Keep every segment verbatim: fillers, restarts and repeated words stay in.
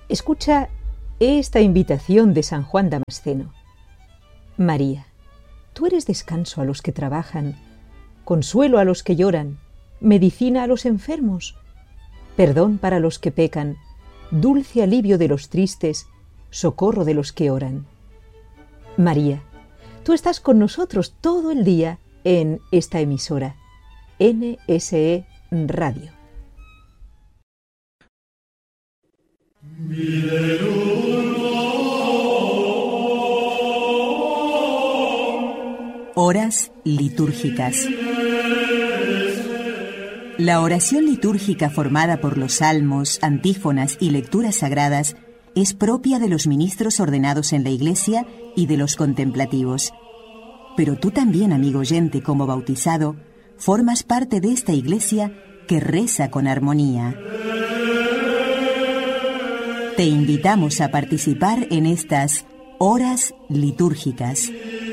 Escucha esta invitación de San Juan Damasceno. María, tú eres descanso a los que trabajan, consuelo a los que lloran, medicina a los enfermos, perdón para los que pecan, dulce alivio de los tristes, socorro de los que oran. María, tú estás con nosotros todo el día en esta emisora, N S E Radio. Horas litúrgicas. La oración litúrgica formada por los salmos, antífonas y lecturas sagradas es propia de los ministros ordenados en la Iglesia y de los contemplativos. Pero tú también, amigo oyente, como bautizado, formas parte de esta Iglesia que reza con armonía. Te invitamos a participar en estas horas litúrgicas.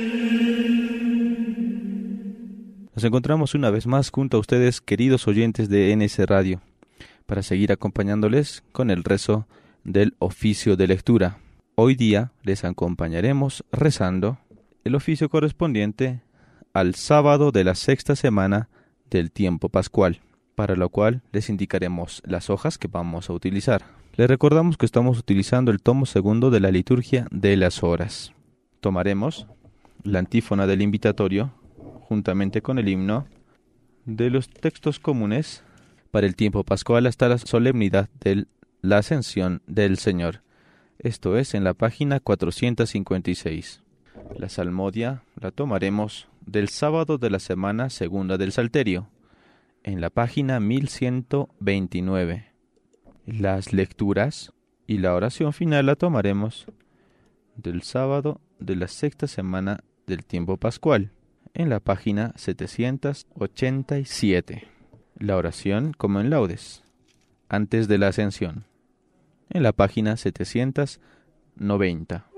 Nos encontramos una vez más junto a ustedes, queridos oyentes de N S Radio, para seguir acompañándoles con el rezo del oficio de lectura. Hoy día les acompañaremos rezando el oficio correspondiente al sábado de la sexta semana del tiempo pascual, para lo cual les indicaremos las hojas que vamos a utilizar. Les recordamos que estamos utilizando el tomo segundo de la liturgia de las horas. Tomaremos la antífona del invitatorio, juntamente con el himno de los textos comunes para el tiempo pascual hasta la solemnidad de la ascensión del Señor. Esto es en la página cuatrocientos cincuenta y seis. La salmodia la tomaremos del sábado de la semana segunda del Salterio, en la página mil ciento veintinueve. Las lecturas y la oración final la tomaremos del sábado de la sexta semana del tiempo pascual, en la página setecientos ochenta y siete. La oración como en laudes, antes de la ascensión, en la página setecientos noventa.